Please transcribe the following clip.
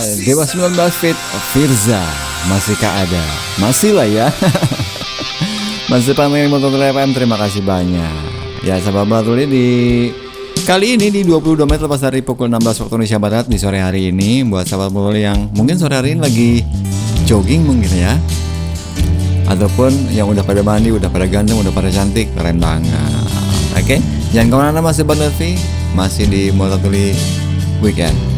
Dewa 19 Fit Firza. Masihkah ada? Masih lah ya. Masih pantengin Moto2 FM. Terima kasih banyak. Ya sahabat Moto2 di kali ini di 22 menit lepas dari pukul 16 waktu Indonesia Barat di sore hari ini. Buat sahabat Moto2 yang mungkin sore hari ini lagi jogging mungkin ya, ataupun yang udah pada mandi, udah pada ganteng, udah pada cantik, keren banget. Oke, jangan kemana-mana, masih Bang Nervi, masih di Moto2 Weekend.